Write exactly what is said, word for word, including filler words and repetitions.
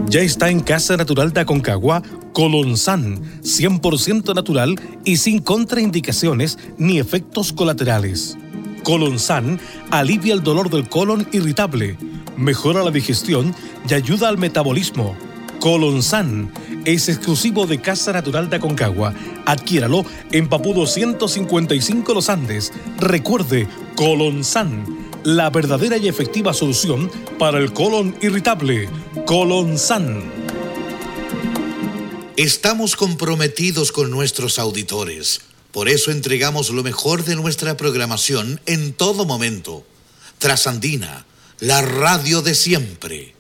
Ya está en Casa Natural de Aconcagua Colonsan, cien por ciento natural y sin contraindicaciones ni efectos colaterales. Colonsan alivia el dolor del colon irritable, mejora la digestión y ayuda al metabolismo. Colonsan es exclusivo de Casa Natural de Aconcagua. Adquiéralo en Papudo ciento cincuenta y cinco Los Andes. Recuerde, Colonsan, la verdadera y efectiva solución para el colon irritable. Colonsan. Estamos comprometidos con nuestros auditores. Por eso entregamos lo mejor de nuestra programación en todo momento. Trasandina, la radio de siempre.